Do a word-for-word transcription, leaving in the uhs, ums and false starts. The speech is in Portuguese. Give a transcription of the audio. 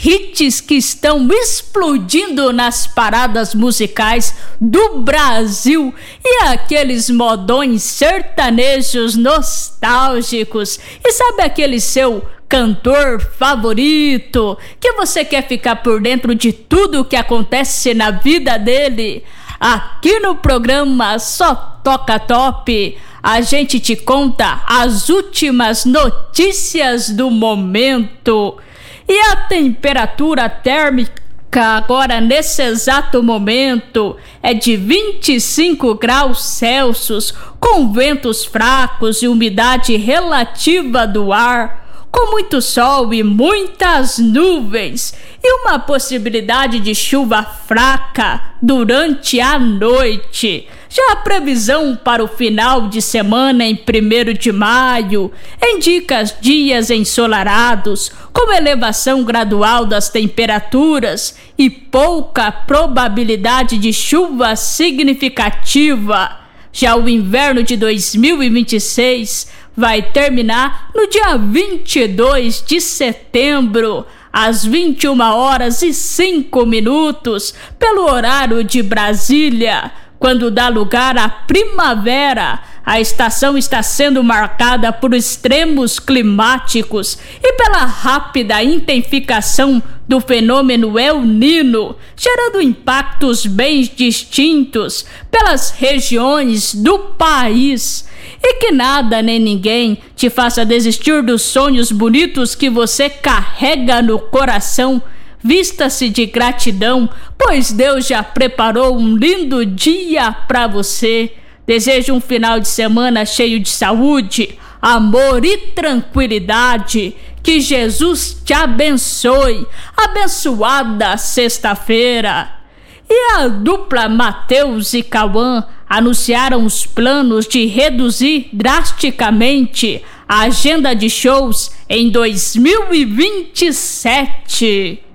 hits que estão explodindo nas paradas musicais do Brasil e aqueles modões sertanejos nostálgicos. E sabe aquele seu cantor favorito que você quer ficar por dentro de tudo o que acontece na vida dele? Aqui no programa Só Toca Top, a gente te conta as últimas notícias do momento. E a temperatura térmica agora, nesse exato momento, é de vinte e cinco graus Celsius, com ventos fracos e umidade relativa do ar, com muito sol e muitas nuvens, e uma possibilidade de chuva fraca durante a noite. Já a previsão para o final de semana, em primeiro de maio, indica dias ensolarados, com elevação gradual das temperaturas e pouca probabilidade de chuva significativa. Já o inverno de dois mil e vinte e seis vai terminar no dia vinte e dois de setembro, às vinte e uma horas e cinco minutos, pelo horário de Brasília, quando dá lugar à primavera. A estação está sendo marcada por extremos climáticos e pela rápida intensificação do fenômeno El Niño, gerando impactos bem distintos pelas regiões do país. E que nada nem ninguém te faça desistir dos sonhos bonitos que você carrega no coração. Vista-se de gratidão, pois Deus já preparou um lindo dia para você. Desejo um final de semana cheio de saúde, amor e tranquilidade. Que Jesus te abençoe. Abençoada sexta-feira. E a dupla Matheus e Cauã anunciaram os planos de reduzir drasticamente a agenda de shows em dois mil e vinte e sete.